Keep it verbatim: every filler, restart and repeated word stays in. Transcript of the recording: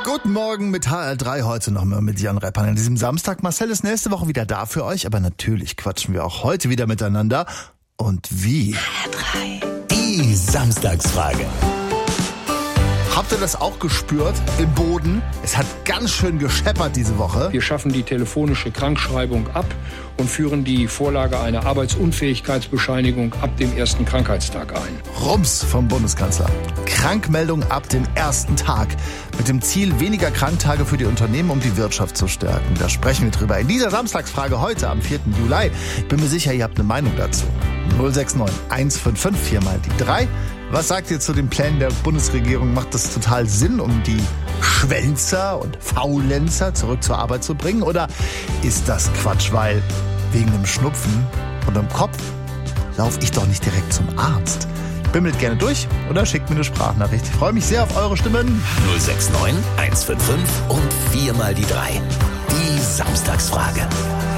Guten Morgen mit H R drei, heute noch mal mit Jan Reppan an diesem Samstag. Marcel ist nächste Woche wieder da für euch, aber natürlich quatschen wir auch heute wieder miteinander. Und wie? H R drei. Die Samstagsfrage. Habt ihr das auch gespürt im Boden? Es hat ganz schön gescheppert diese Woche. Wir schaffen die telefonische Krankschreibung ab und führen die Vorlage einer Arbeitsunfähigkeitsbescheinigung ab dem ersten Krankheitstag ein. Rums vom Bundeskanzler. Krankmeldung ab dem ersten Tag. Mit dem Ziel, weniger Kranktage für die Unternehmen, um die Wirtschaft zu stärken. Da sprechen wir drüber in dieser Samstagsfrage heute am vierten Juli. Bin mir sicher, ihr habt eine Meinung dazu. null sechs neun eins fünf fünf vier mal die drei. Was sagt ihr zu den Plänen der Bundesregierung? Macht das total Sinn, um die Schwänzer und Faulenzer zurück zur Arbeit zu bringen? Oder ist das Quatsch, weil wegen dem Schnupfen und dem Kopf laufe ich doch nicht direkt zum Arzt? Bimmelt gerne durch oder schickt mir eine Sprachnachricht. Ich freue mich sehr auf eure Stimmen. null sechs neun eins fünf fünf und vier mal die drei. Die Samstagsfrage.